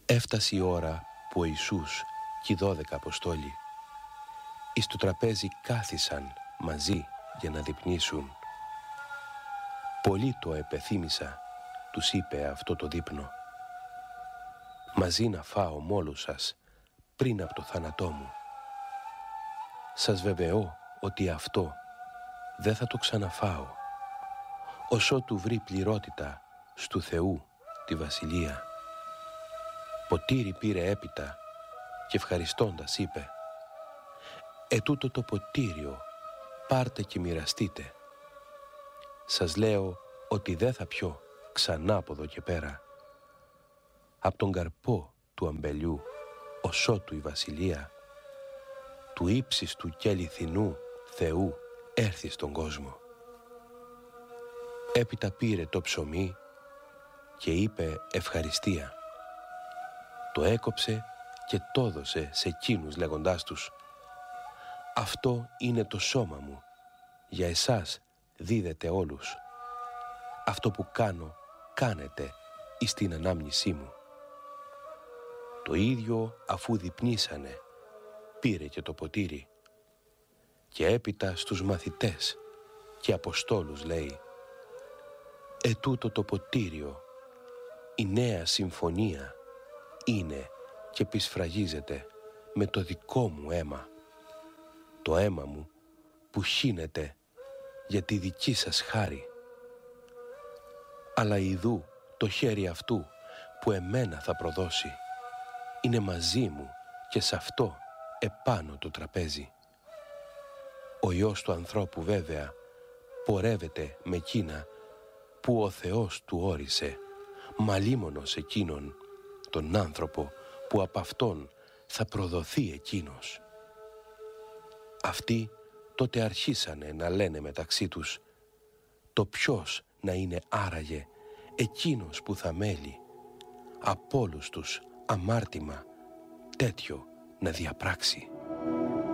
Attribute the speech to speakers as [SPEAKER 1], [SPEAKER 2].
[SPEAKER 1] Έφτασε η ώρα που ο Ιησούς και οι 12 Αποστόλοι εις το τραπέζι κάθισαν μαζί για να δείπνήσουν. Πολύ το επεθύμησα, τους είπε αυτό το δείπνο. Μαζί να φάω μ' όλους σας πριν από το θάνατό μου. Σας βεβαιώ ότι αυτό δεν θα το ξαναφάω, ωσότου βρει πληρότητα στου Θεού τη Βασιλεία. Ποτήρι πήρε έπειτα και ευχαριστώντας είπε: «Ετούτο το ποτήριο πάρτε και μοιραστείτε. Σας λέω ότι δεν θα πιω ξανά από εδώ και πέρα. Απ' τον καρπό του αμπελιού ωσότου η Βασιλεία του ύψιστου και αληθινού Θεού έρθει στον κόσμο». Έπειτα πήρε το ψωμί και είπε ευχαριστία. Το έκοψε και το έδωσε σε εκείνους λέγοντάς τους: «Αυτό είναι το σώμα μου, για εσάς δίδεται όλους. Αυτό που κάνω κάνετε εις την ανάμνησή μου». Το ίδιο αφού διπνήσανε πήρε και το ποτήρι και έπειτα στους μαθητές και αποστόλους λέει: «Ετούτο το ποτήριο, η νέα συμφωνία είναι και πισφραγίζεται με το δικό μου αίμα, το αίμα μου που χύνεται για τη δική σας χάρη. Αλλά ιδού το χέρι αυτού που εμένα θα προδώσει είναι μαζί μου και σε αυτό επάνω το τραπέζι. Ο Υιός του ανθρώπου βέβαια πορεύεται με εκείνα που ο Θεός του όρισε, μαλίμωνος εκείνον τον άνθρωπο που απ' αυτόν θα προδοθεί εκείνος». Αυτοί τότε αρχίσανε να λένε μεταξύ τους: «Το ποιος να είναι άραγε εκείνος που θα μέλει απ' όλους τους αμάρτημα τέτοιο να διαπράξει».